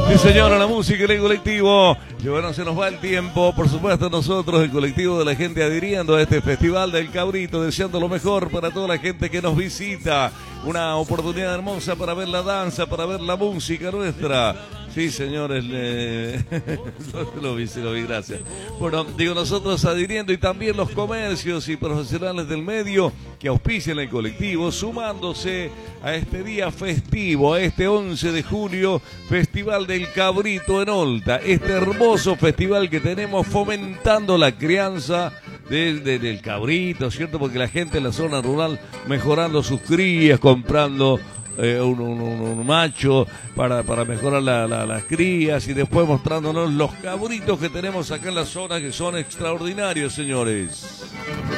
Sí, señora, la música en el colectivo. Y bueno, se nos va el tiempo. Por supuesto, nosotros, el colectivo de la gente, adhiriendo a este Festival del Cabrito, deseando lo mejor para toda la gente que nos visita. Una oportunidad hermosa para ver la danza, para ver la música nuestra. Sí, señores, lo vi, gracias. Bueno, digo, nosotros adhiriendo, y también los comercios y profesionales del medio que auspician el colectivo, sumándose a este día festivo, a este 11 de julio, Festival del Cabrito en Olta, este hermoso festival que tenemos fomentando la crianza del cabrito, ¿cierto? Porque la gente en la zona rural mejorando sus crías, comprando un macho para mejorar las crías, y después mostrándonos los cabritos que tenemos acá en la zona, que son extraordinarios, señores.